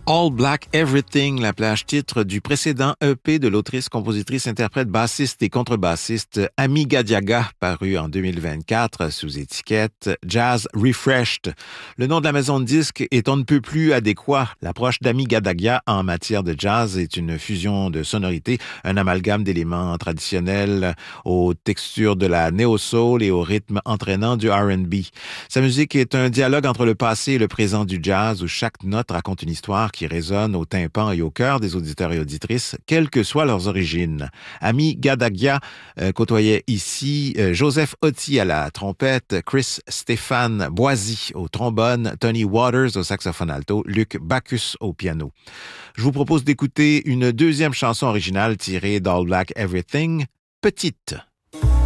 All Black Everything, la plage titre du précédent EP de l'autrice, compositrice, interprète, bassiste et contrebassiste Amy Gadiaga, paru en 2024 sous étiquette Jazz Refreshed. Le nom de la maison de disques est on ne peut plus adéquat. L'approche d'Amy Gadiaga en matière de jazz est une fusion de sonorités, un amalgame d'éléments traditionnels aux textures de la néo-soul et au rythme entraînant du R&B. Sa musique est un dialogue entre le passé et le présent du jazz où chaque note raconte une histoire qui résonne au tympan et au cœur des auditeurs et auditrices, quelles que soient leurs origines. Amy Gadiaga côtoyait ici Joseph Otti à la trompette, Chris Stéphane Boisy au trombone, Tony Waters au saxophone alto, Luc Bacchus au piano. Je vous propose d'écouter une deuxième chanson originale tirée d'All Black Everything, Petite.